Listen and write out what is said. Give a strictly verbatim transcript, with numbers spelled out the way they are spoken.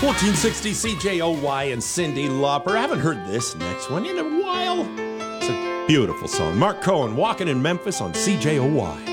fourteen sixty C J O Y and Cyndi Lauper. I haven't heard this next one in a while. It's a beautiful song. Mark Cohen, Walking in Memphis on C J O Y.